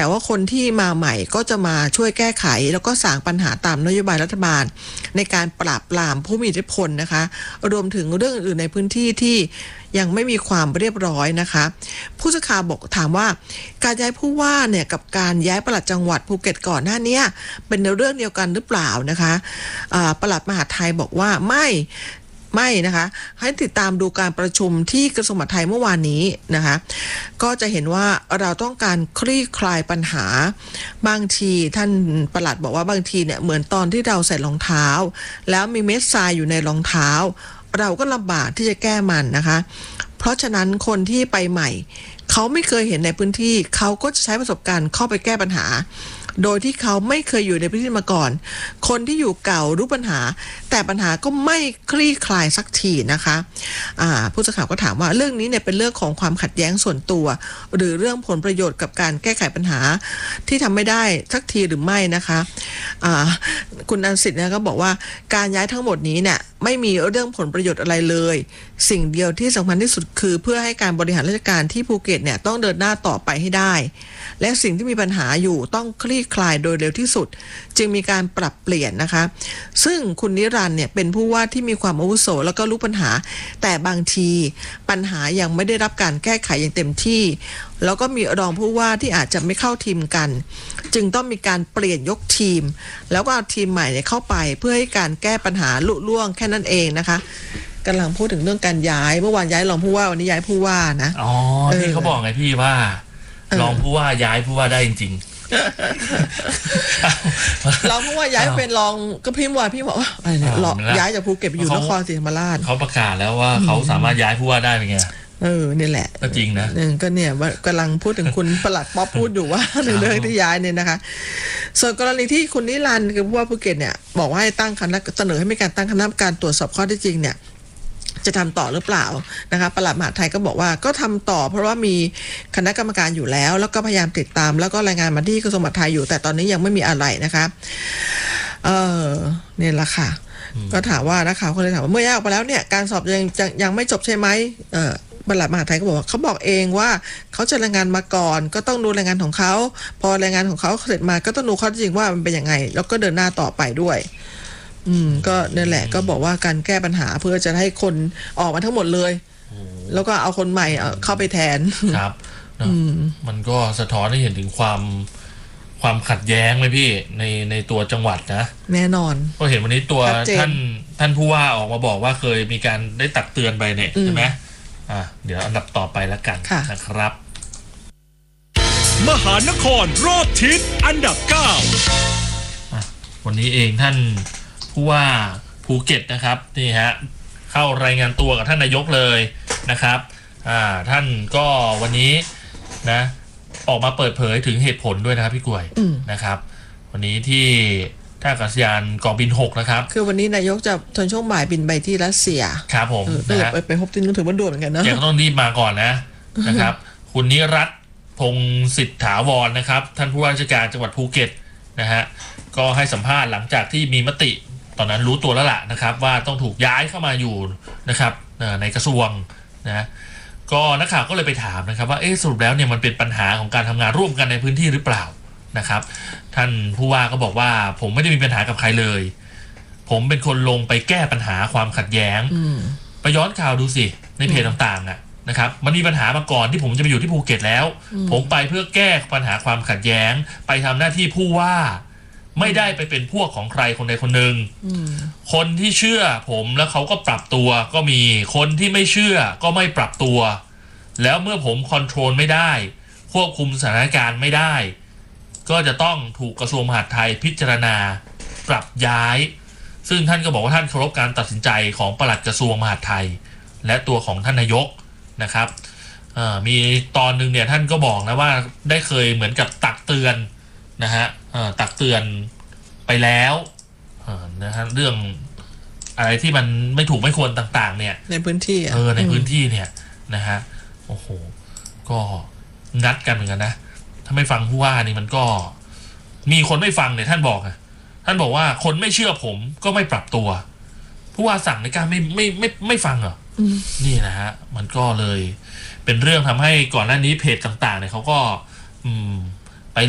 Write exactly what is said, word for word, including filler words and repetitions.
แต่ว่าคนที่มาใหม่ก็จะมาช่วยแก้ไขแล้วก็สร้างปัญหาตามนโยบายรัฐบาลในการปราบปรามผู้มีอิทธิพลนะคะรวมถึงเรื่องอื่นในพื้นที่ที่ยังไม่มีความเรียบร้อยนะคะผู้สื่อข่าวบอกถามว่าการย้ายผู้ว่าเนี่ยกับการย้ายปลัดจังหวัดภูเก็ตก่อนหน้านี้เป็นเรื่องเดียวกันหรือเปล่านะคะปลัดมหาดไทยบอกว่าไม่ไม่นะคะให้ติดตามดูการประชุมที่กระทรวงมหาดไทยเมื่อวานนี้นะคะก็จะเห็นว่าเราต้องการคลี่คลายปัญหาบางทีท่านปลัดบอกว่าบางทีเนี่ยเหมือนตอนที่เราใส่รองเท้าแล้วมีเม็ดทรายอยู่ในรองเท้าเราก็ลำบากที่จะแก้มันนะคะเพราะฉะนั้นคนที่ไปใหม่เขาไม่เคยเห็นในพื้นที่เขาก็จะใช้ประสบการณ์เข้าไปแก้ปัญหาโดยที่เขาไม่เคยอยู่ในพื้นที่มาก่อนคนที่อยู่เก่ารู้ปัญหาแต่ปัญหาก็ไม่คลี่คลายสักทีนะคะอ่าผู้สื่อข่าวก็ถามว่าเรื่องนี้เนี่ยเป็นเรื่องของความขัดแย้งส่วนตัวหรือเรื่องผลประโยชน์กับการแก้ไขปัญหาที่ทำไม่ได้สักทีหรือไม่นะคะอ่าคุณอันสิทธิ์เนี่ยก็บอกว่าการย้ายทั้งหมดนี้เนี่ยไม่มีเรื่องผลประโยชน์อะไรเลยสิ่งเดียวที่สำคัญที่สุดคือเพื่อให้การบริหารราชการที่ภูเก็ตเนี่ยต้องเดินหน้าต่อไปให้ได้และสิ่งที่มีปัญหาอยู่ต้องคลี่คลายโดยเร็วที่สุดจึงมีการปรับเปลี่ยนนะคะซึ่งคุณนิรันดร์เนี่ยเป็นผู้ว่าที่มีความอาวุโสแล้วก็รู้ปัญหาแต่บางทีปัญหายังไม่ได้รับการแก้ไขอย่างเต็มที่แล้วก็มีรองผู้ว่าที่อาจจะไม่เข้าทีมกันจึงต้องมีการเปลี่ยนยกทีมแล้วก็เอาทีมใหม่เข้าไปเพื่อให้การแก้ปัญหาลุล่วงแค่นั้นเองนะคะกำลังพูดถึงเรื่องการย้ายเมื่อวานย้ายรองผู้ว่าวันนี้ย้ายผู้ว่านะอ๋อที่เขาบอกไงพี่ว่ารองผู้ว่าย้ายผู้ว่าได้จริงๆรองผู้ว่าย้ายเป็นรองก็พิมพ์ว่าพี่บอกว่าอะไรเนี่ยย้ายจากภูเก็ตไปอยู่นครศรีธรรมราชเขาประกาศแล้วว่าเขาสามารถย้ายผู้ว่าได้เป็นไงเออนี่แหละก็จริงนะก็เนี่ยว่ากำลังพูดถึงคุณปลัดป๊อปพูดอยู่ว่าในเรื่องที่ย้ายเนี่ยนะคะส่วนกรณีที่คุณนิรันดร์คือผู้ว่าภูเก็ตเนี่ยบอกว่าให้ตั้งคณะเสนอให้มีการตั้งคณะกรรมการตรวจสอบข้อเท็จจริงเนี่ยจะทำต่อหรือเปล่านะคะปลัดมหาดไทยก็บอกว่าก็ทำต่อเพราะว่ามีคณะกรรมการอยู่แล้วแล้วก็พยายามติดตามแล้วก็รายงานมาที่กระทรวงมหาดไทยอยู่แต่ตอนนี้ยังไม่มีอะไรนะคะเออเนี่ยแหละค่ะก็ถามว่านักข่าวก็เลยถามว่าเมื่อย้ายออกไปแล้วเนี่ยการสอบยังยังไม่จบใช่ไหมเออปลัดมหาดไทยก็บอกว่าเขาบอกเองว่าเขาจะรายงานมาก่อนก็ต้องดูรายงานของเขาพอรายงานของเขาเสร็จมาก็ต้องดูข้อเท็จจริงว่ามันเป็นยังไงแล้วก็เดินหน้าต่อไปด้วยอืมก็นั่นแหละก็บอกว่าการแก้ปัญหาเพื่อจะให้คนออกมาทั้งหมดเลยแล้วก็เอาคนใหม่เข้าไปแทนครับมันก็สะท้อนให้เห็นถึงความความขัดแย้งเลยพี่ในในตัวจังหวัดนะแน่นอนก็เห็นวันนี้ตัวท่านท่านผู้ว่าออกมาบอกว่าเคยมีการได้ตักเตือนไปเนี่ยใช่ไหมอ่ะเดี๋ยวอันดับต่อไปแล้วกันนะครับมหานครรอบทิศอันดับเก้าวันนี้เองท่านผู้ว่าภูเก็ตนะครับนี่ฮะเข้ารายงานตัวกับท่านนายกเลยนะครับอ่าท่านก็วันนี้นะออกมาเปิดเผยถึงเหตุผลด้วยนะครับพี่กล้วยนะครับวันนี้ที่ท่าอากาศยานกองบินหกนะครับคือวันนี้นายกจะตอนช่วงบ่ายบินไปที่รัสเซียครับผมนะฮะไปไปพบที่นู้นถือว่าด่วนเหมือนกันนะแกก็ต้องรีบมาก่อนนะนะครับคุณนิรัตน์พงศิษฐาวรนะครับท่านผู้ว่าราชการจังหวัดภูเก็ตนะฮะก็ให้สัมภาษณ์หลังจากที่มีมติตอนนั้นรู้ตัวแล้วล่ะนะครับว่าต้องถูกย้ายเข้ามาอยู่นะครับในกระทรวงนะก็นักข่าวก็เลยไปถามนะครับว่าเอ๊ะสรุปแล้วเนี่ยมันเป็นปัญหาของการทำงานร่วมกันในพื้นที่หรือเปล่านะครับท่านผู้ว่าก็บอกว่าผมไม่ได้มีปัญหากับใครเลยผมเป็นคนลงไปแก้ปัญหาความขัดแย้งไปย้อนข่าวดูสิในเพจต่างๆอ่ะนะครับมันมีปัญหามาก่อนที่ผมจะไปอยู่ที่ภูเก็ตแล้วผมไปเพื่อแก้ปัญหาความขัดแย้งไปทำหน้าที่ผู้ว่าไม่ได้ไปเป็นพวกของใครคนใดคนหนึ่งคนที่เชื่อผมแล้วเขาก็ปรับตัวก็มีคนที่ไม่เชื่อก็ไม่ปรับตัวแล้วเมื่อผมคอนโทรลไม่ได้ควบคุมสถานการณ์ไม่ได้ก็จะต้องถูกกระทรวงมหาดไทยพิจารณาปรับย้ายซึ่งท่านก็บอกว่าท่านเคารพการตัดสินใจของปลัดกระทรวงมหาดไทยและตัวของท่านนายกนะครับมีตอนนึงเนี่ยท่านก็บอกนะว่าได้เคยเหมือนกับตักเตือนนะฮะตักเตือนไปแล้วนะฮะเรื่องอะไรที่มันไม่ถูกไม่ควรต่างๆเนี่ยในพื้นที่เออในพื้นที่เนี่ยนะฮะโอ้โหก็งัดกันเหมือนกันนะถ้าไม่ฟังผู้ว่านี่มันก็มีคนไม่ฟังเนี่ยท่านบอกอ่ะท่านบอกว่าคนไม่เชื่อผมก็ไม่ปรับตัวผู้ว่าสั่งในการไม่ไม่ไม่ไม่ฟังเหรอนี่นะฮะมันก็เลยเป็นเรื่องทำให้ก่อนหน้านี้เพจต่างๆเนี่ยเขาก็อืม